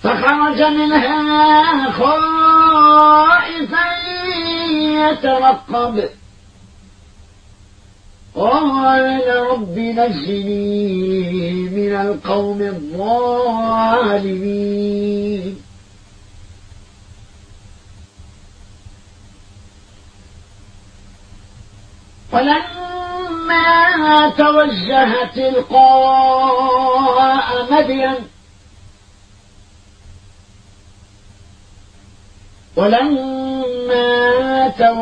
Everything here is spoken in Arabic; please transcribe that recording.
فخرج منها خائفا يترقب قال رب نجني من القوم الظالمين ولما توجه تلقاء مدين ولما